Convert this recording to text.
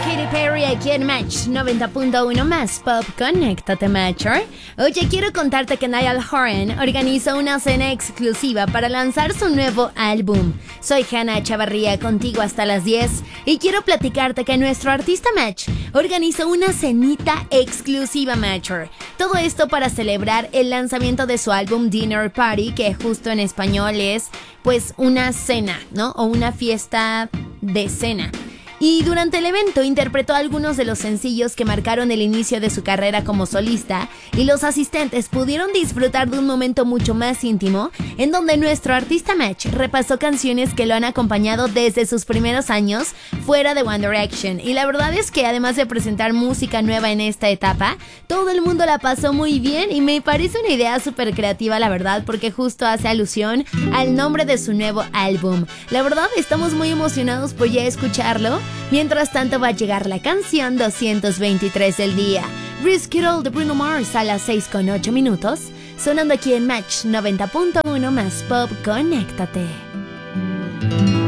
Katy Perry aquí en Match 90.1 más Pop. Conéctate, Matcher. Oye, quiero contarte que Niall Horan organizó una cena exclusiva para lanzar su nuevo álbum. Soy Hannah Chavarría, contigo hasta las 10 y quiero platicarte que nuestro artista Match organizó una cenita exclusiva, Matcher. Todo esto para celebrar el lanzamiento de su álbum Dinner Party, que justo en español es pues una cena, ¿no? O una fiesta de cena. Y durante el evento interpretó algunos de los sencillos que marcaron el inicio de su carrera como solista, y los asistentes pudieron disfrutar de un momento mucho más íntimo en donde nuestro artista Match repasó canciones que lo han acompañado desde sus primeros años fuera de One Direction. Y la verdad es que además de presentar música nueva en esta etapa, todo el mundo la pasó muy bien y me parece una idea súper creativa, la verdad, porque justo hace alusión al nombre de su nuevo álbum. La verdad, estamos muy emocionados por ya escucharlo. Mientras tanto va a llegar la canción 223 del día, Risk It All de Bruno Mars, a las 6:08, sonando aquí en Match 90.1 más Pop. Conéctate.